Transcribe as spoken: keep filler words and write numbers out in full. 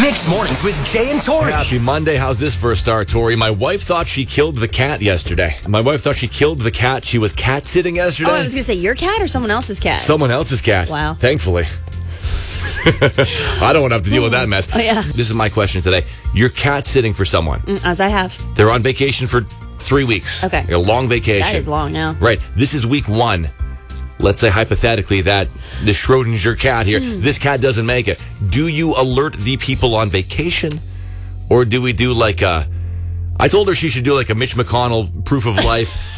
Mixed Mornings with Jay and Tori. Happy Monday. How's this for a start, Tori? My wife thought she killed the cat yesterday. My wife thought she killed the cat. She was cat sitting yesterday. Oh, I was going to say your cat or someone else's cat? Someone else's cat. Wow. Thankfully. I don't want to have to deal with that mess. Oh, yeah. This is my question today. You're cat sitting for someone. Mm, as I have. They're on vacation for three weeks. Okay. A long vacation. That is long now. Right. This is week one. Let's say hypothetically that the Schrodinger cat here, mm. this cat doesn't make it. Do you alert the people on vacation? Or do we do like a... I told her she should do like a Mitch McConnell proof of life.